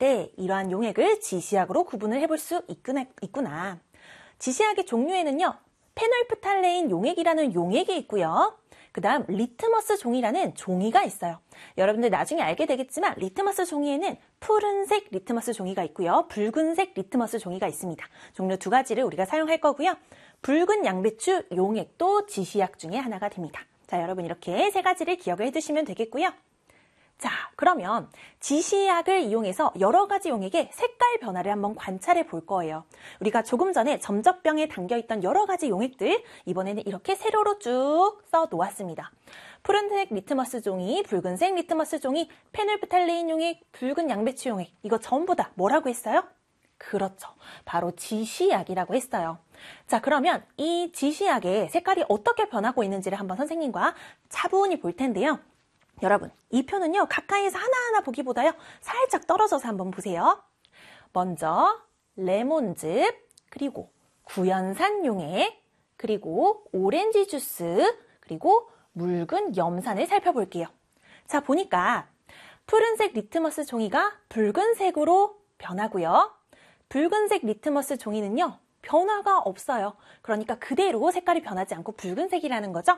때 이러한 용액을 지시약으로 구분을 해볼 수 있구나. 지시약의 종류에는요, 페놀프탈레인 용액이라는 용액이 있고요. 그 다음 리트머스 종이라는 종이가 있어요. 여러분들 나중에 알게 되겠지만 리트머스 종이에는 푸른색 리트머스 종이가 있고요. 붉은색 리트머스 종이가 있습니다. 종류 두 가지를 우리가 사용할 거고요. 붉은 양배추 용액도 지시약 중에 하나가 됩니다. 자, 여러분 이렇게 세 가지를 기억을 해두시면 되겠고요. 자, 그러면 지시약을 이용해서 여러 가지 용액의 색깔 변화를 한번 관찰해 볼 거예요. 우리가 조금 전에 점적병에 담겨있던 여러 가지 용액들, 이번에는 이렇게 세로로 쭉 써 놓았습니다. 푸른색 리트머스 종이, 붉은색 리트머스 종이, 페놀프탈레인 용액, 붉은 양배추 용액, 이거 전부 다 뭐라고 했어요? 그렇죠. 바로 지시약이라고 했어요. 자, 그러면 이 지시약의 색깔이 어떻게 변하고 있는지를 한번 선생님과 차분히 볼 텐데요. 여러분, 이 표는요, 가까이에서 하나하나 보기보다요, 살짝 떨어져서 한번 보세요. 먼저 레몬즙, 그리고 구연산 용액, 그리고 오렌지 주스, 그리고 묽은 염산을 살펴볼게요. 자, 보니까 푸른색 리트머스 종이가 붉은색으로 변하고요. 붉은색 리트머스 종이는요, 변화가 없어요. 그러니까 그대로 색깔이 변하지 않고 붉은색이라는 거죠.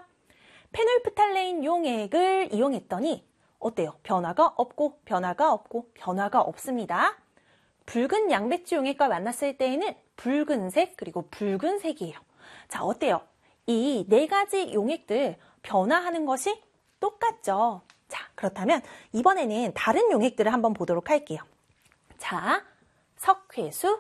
페놀프탈레인 용액을 이용했더니 어때요? 변화가 없고 변화가 없고 변화가 없습니다. 붉은 양배추 용액과 만났을 때에는 붉은색 그리고 붉은색이에요. 자, 어때요? 이 네 가지 용액들 변화하는 것이 똑같죠? 자, 그렇다면 이번에는 다른 용액들을 한번 보도록 할게요. 자, 석회수,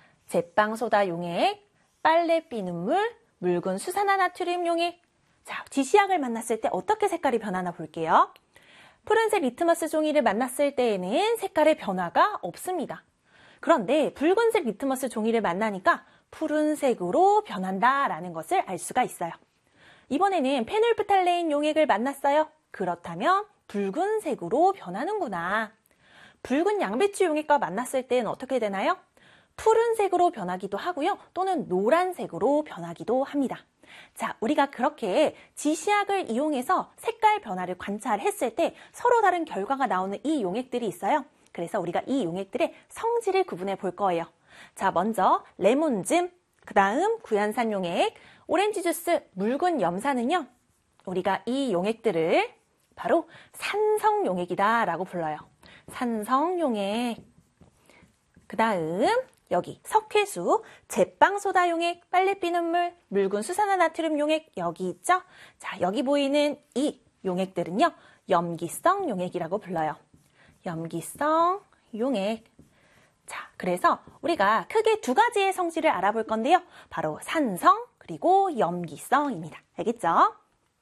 제빵소다 용액, 빨래 비눗물, 묽은 수산화나트륨 용액. 자, 지시약을 만났을 때 어떻게 색깔이 변하나 볼게요. 푸른색 리트머스 종이를 만났을 때에는 색깔의 변화가 없습니다. 그런데 붉은색 리트머스 종이를 만나니까 푸른색으로 변한다라는 것을 알 수가 있어요. 이번에는 페놀프탈레인 용액을 만났어요. 그렇다면 붉은색으로 변하는구나. 붉은 양배추 용액과 만났을 때는 어떻게 되나요? 푸른색으로 변하기도 하고요. 또는 노란색으로 변하기도 합니다. 자, 우리가 그렇게 지시약을 이용해서 색깔 변화를 관찰했을 때 서로 다른 결과가 나오는 이 용액들이 있어요. 그래서 우리가 이 용액들의 성질을 구분해 볼 거예요. 자, 먼저 레몬즙, 그 다음 구연산 용액, 오렌지 주스, 묽은 염산은요, 우리가 이 용액들을 바로 산성 용액이다 라고 불러요. 산성 용액. 그 다음 여기 석회수, 제빵소다 용액, 빨래 비눗물, 묽은 수산화나트륨 용액 여기 있죠? 자, 여기 보이는 이 용액들은요, 염기성 용액이라고 불러요. 염기성 용액. 자, 그래서 우리가 크게 두 가지의 성질을 알아볼 건데요. 바로 산성 그리고 염기성입니다. 알겠죠?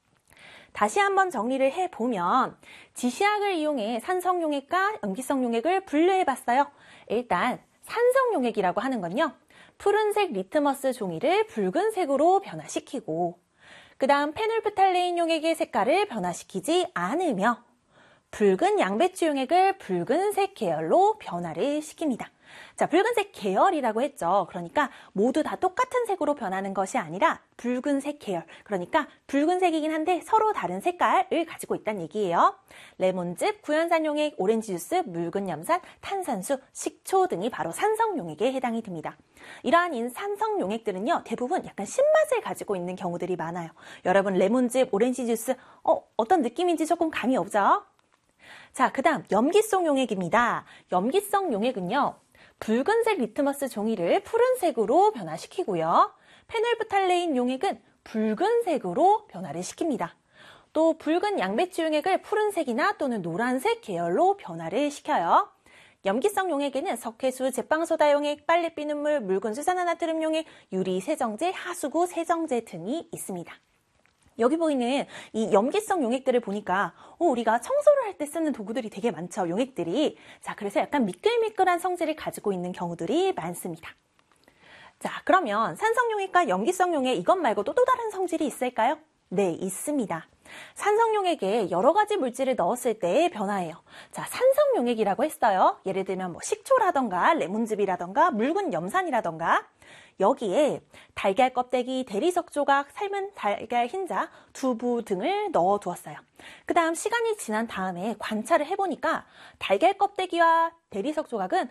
다시 한번 정리를 해보면 지시약을 이용해 산성 용액과 염기성 용액을 분류해 봤어요. 일단 산성 용액이라고 하는 건요, 푸른색 리트머스 종이를 붉은색으로 변화시키고 그 다음 페놀프탈레인 용액의 색깔을 변화시키지 않으며 붉은 양배추 용액을 붉은색 계열로 변화를 시킵니다. 자, 붉은색 계열이라고 했죠. 그러니까 모두 다 똑같은 색으로 변하는 것이 아니라 붉은색 계열. 그러니까 붉은색이긴 한데 서로 다른 색깔을 가지고 있다는 얘기예요. 레몬즙, 구연산 용액, 오렌지 주스, 묽은 염산, 탄산수, 식초 등이 바로 산성 용액에 해당이 됩니다. 이러한 산성 용액들은요, 대부분 약간 신맛을 가지고 있는 경우들이 많아요. 여러분 레몬즙, 오렌지 주스 어떤 느낌인지 조금 감이 오죠? 자, 그 다음 염기성 용액입니다. 염기성 용액은요, 붉은색 리트머스 종이를 푸른색으로 변화시키고요. 페놀프탈레인 용액은 붉은색으로 변화를 시킵니다. 또 붉은 양배추 용액을 푸른색이나 또는 노란색 계열로 변화를 시켜요. 염기성 용액에는 석회수, 제빵소다 용액, 빨래 비눗물, 묽은 수산화나트륨 용액, 유리 세정제, 하수구 세정제 등이 있습니다. 여기 보이는 이 염기성 용액들을 보니까 우리가 청소를 할 때 쓰는 도구들이 되게 많죠, 용액들이. 자, 그래서 약간 미끌미끌한 성질을 가지고 있는 경우들이 많습니다. 자, 그러면 산성 용액과 염기성 용액 이것 말고도 또 다른 성질이 있을까요? 네, 있습니다. 산성 용액에 여러 가지 물질을 넣었을 때의 변화예요. 자, 산성 용액이라고 했어요. 예를 들면 뭐 식초라던가 레몬즙이라던가 묽은 염산이라던가, 여기에 달걀 껍데기, 대리석 조각, 삶은 달걀 흰자, 두부 등을 넣어 두었어요. 그 다음 시간이 지난 다음에 관찰을 해보니까 달걀 껍데기와 대리석 조각은